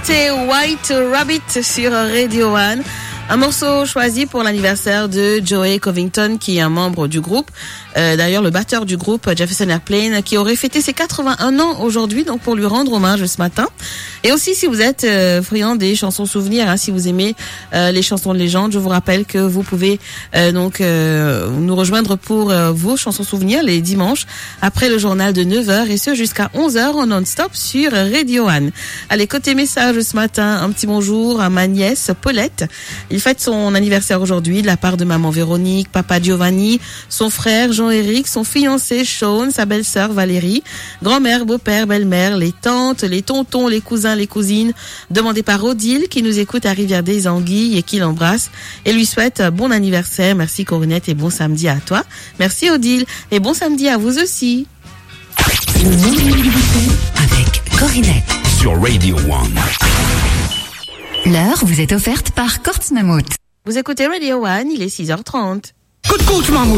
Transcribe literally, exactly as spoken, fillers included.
C'était White Rabbit sur Radio One. Un morceau choisi pour l'anniversaire de Joey Covington, qui est un membre du groupe. Euh, d'ailleurs, le batteur du groupe, Jefferson Airplane, qui aurait fêté ses quatre-vingt-un ans aujourd'hui, donc pour lui rendre hommage ce matin. Et aussi, si vous êtes euh, friand des chansons souvenirs, hein, si vous aimez euh, les chansons de légende, je vous rappelle que vous pouvez euh, donc euh, nous rejoindre pour euh, vos chansons souvenirs les dimanches après le journal de neuf heures, et ce jusqu'à onze heures en non-stop sur Radio One. Allez, côté message ce matin, un petit bonjour à ma nièce Paulette. Il fête son anniversaire aujourd'hui de la part de maman Véronique, papa Giovanni, son frère Jean-Éric, son fiancé Sean, sa belle-sœur Valérie, grand-mère, beau-père, belle-mère, les tantes, les tontons, les cousins, les cousines, demandé par Odile qui nous écoute à Rivière-des-Anguilles et qui l'embrasse et lui souhaite bon anniversaire. Merci Corinette et bon samedi à toi. Merci Odile et bon samedi à vous aussi. Le monde avec Corinette sur Radio One. L'heure vous est offerte par Corts Mammouth. Vous écoutez Radio One, il est six heures trente. Coup de couche, Mammouth.